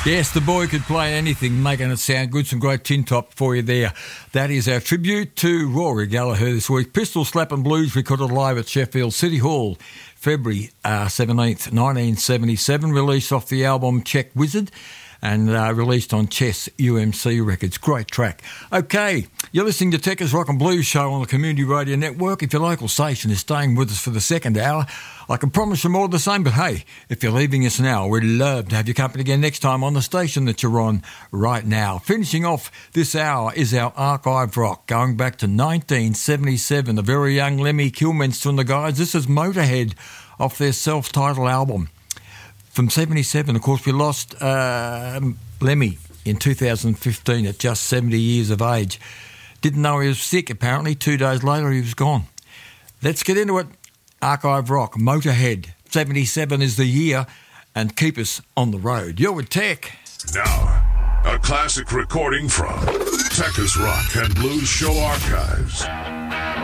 Yes, the boy could play anything, making it sound good. Some great tin top for you there. That is our tribute to Rory Gallagher this week. Pistol Slappin' Blues recorded live at Sheffield City Hall, February 17th, 1977. Released off the album Check Wizard and released on Chess UMC Records. Great track. Okay, you're listening to Techers Rock and Blues Show on the Community Radio Network. If your local station is staying with us for the second hour, I can promise you more of the same, but hey, if you're leaving us now, we'd love to have your company again next time on the station that you're on right now. Finishing off this hour is our archive rock, going back to 1977, the very young Lemmy Kilminster and the guys. This is Motorhead off their self-titled album. From 77, of course, we lost Lemmy in 2015 at just 70 years of age. Didn't know he was sick, apparently. 2 days later, he was gone. Let's get into it. Archive Rock, Motorhead, 77 is the year, and keep us on the road. You're with Tech. Now, a classic recording from Techers Rock and Blues Show Archives.